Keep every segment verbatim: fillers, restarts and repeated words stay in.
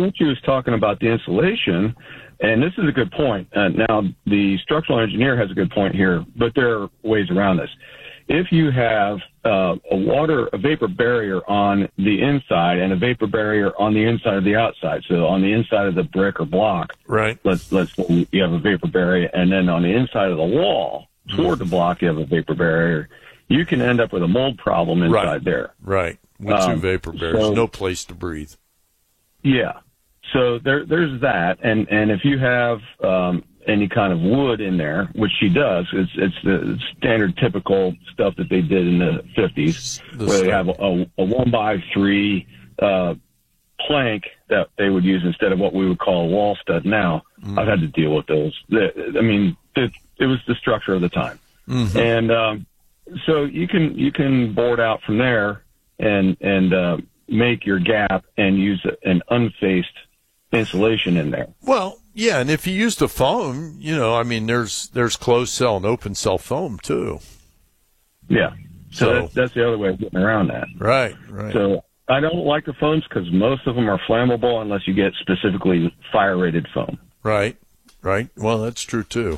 since you was talking about the insulation, and this is a good point. Uh, now, the structural engineer has a good point here, but there are ways around this. If you have uh, a water, a vapor barrier on the inside and a vapor barrier on the inside of the outside, so on the inside of the brick or block, right? Let's let's say you have a vapor barrier, and then on the inside of the wall toward the block you have a vapor barrier. You can end up with a mold problem inside right. there. Right. With two um, vapor barriers, so, no place to breathe. Yeah. So there, there's that, and and if you have um, any kind of wood in there, which she does, it's it's the standard typical stuff that they did in the fifties, the where stuff. they have a, a one by three uh, plank that they would use instead of what we would call a wall stud. Now mm. I've had to deal with those. The, I mean, it, it was the structure of the time, mm-hmm. and um, so you can you can board out from there and and uh, make your gap and use an unfaced insulation in there. Well, yeah, and if you use the foam, you know, I mean, there's there's closed cell and open cell foam too. Yeah, so, so that's, that's the other way of getting around that. Right, right. So I don't like the foams because most of them are flammable unless you get specifically fire-rated foam. Right, right. Well, that's true too.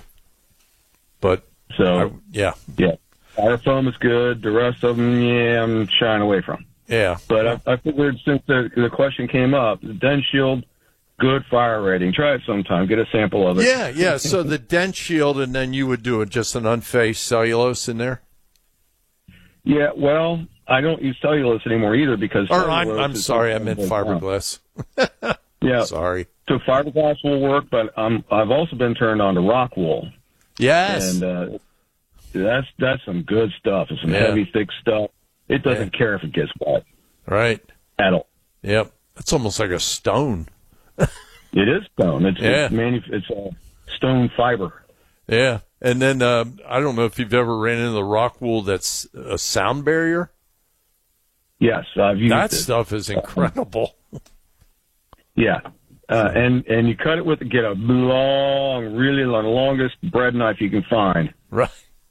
But so I, yeah, yeah, fire foam is good. The rest of them, yeah, I'm shying away from. Yeah, but I, I figured since the, the question came up, the Den Shield. Good fire rating. Try it sometime. Get a sample of it. Yeah, yeah. So the Den Shield, and then you would do it just an unfaced cellulose in there? Yeah, well, I don't use cellulose anymore either because... Or I'm, I'm sorry, I meant fiberglass. Yeah. Sorry. So fiberglass will work, but um, I've also been turned on to rock wool. Yes. And uh, that's that's some good stuff. It's some yeah. heavy, thick stuff. It doesn't yeah. care if it gets wet. Right. At all. Yep. It's almost like a stone. It is stone. It's yeah. it's, manu- it's a stone fiber. Yeah, and then uh, I don't know if you've ever ran into the rock wool that's a sound barrier. Yes, I've used that it. stuff is incredible. Yeah, uh, and and you cut it with get a long, really long, longest bread knife you can find. Right.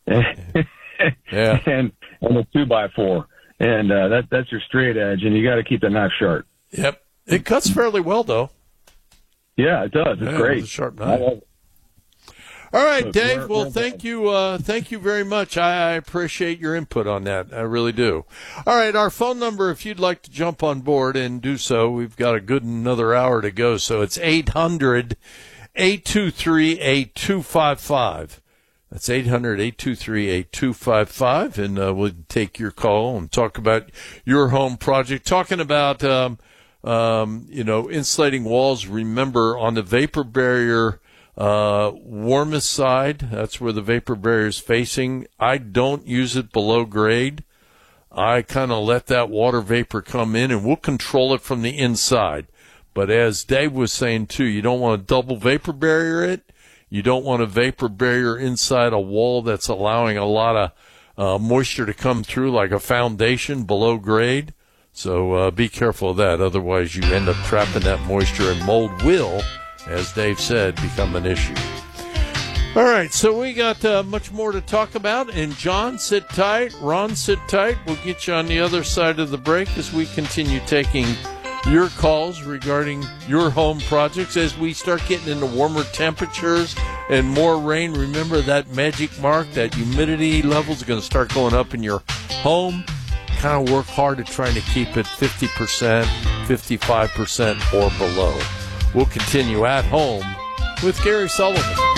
yeah, and and a two by four, and uh, that that's your straight edge, and you got to keep the knife sharp. Yep. It cuts fairly well, though. Yeah, it does. It's yeah, great. It's a sharp knife. All right, Dave. Well, thank you. Uh, thank you very much. I, I appreciate your input on that. I really do. All right, our phone number, if you'd like to jump on board and do so, we've got a good another hour to go. So it's eight hundred, eight two three, eight two five five. That's eight hundred, eight two three, eight two five five, and uh, we'll take your call and talk about your home project. Talking about... Um, Um, you know, insulating walls, remember, on the vapor barrier uh, warmest side, that's where the vapor barrier is facing. I don't use it below grade. I kind of let that water vapor come in, and we'll control it from the inside. But as Dave was saying, too, you don't want to double vapor barrier it. You don't want a vapor barrier inside a wall that's allowing a lot of uh, moisture to come through, like a foundation below grade. So uh, be careful of that. Otherwise, you end up trapping that moisture, and mold will, as Dave said, become an issue. All right, so we got uh, much more to talk about. And John, sit tight. Ron, sit tight. We'll get you on the other side of the break as we continue taking your calls regarding your home projects. As we start getting into warmer temperatures and more rain, remember that magic mark, that humidity level is going to start going up in your home. Kind of work hard at trying to keep it fifty percent, fifty-five percent or below. We'll continue at home with Gary Sullivan.